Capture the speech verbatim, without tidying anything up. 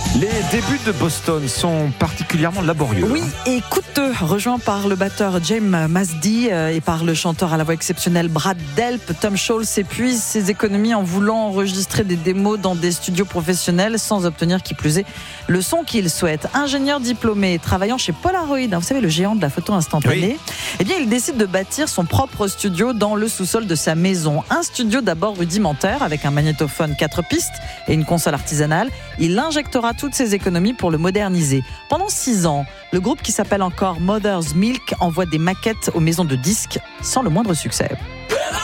Les débuts de Boston sont particulièrement laborieux. Oui, et coûteux. Rejoint par le batteur James Masdy et par le chanteur à la voix exceptionnelle Brad Delp, Tom Scholz épuise ses économies en voulant enregistrer des démos dans des studios professionnels sans obtenir, qui plus est, le son qu'il souhaite. Ingénieur diplômé, travaillant chez Polaroid, vous savez, le géant de la photo instantanée, oui. Eh bien, il décide de bâtir son propre studio dans le sous-sol de sa maison. Un studio d'abord rudimentaire avec un magnétophone quatre pistes et une console artisanale. Il injectera toutes ses économies pour le moderniser. Pendant six ans, le groupe qui s'appelle encore Mother's Milk envoie des maquettes aux maisons de disques sans le moindre succès.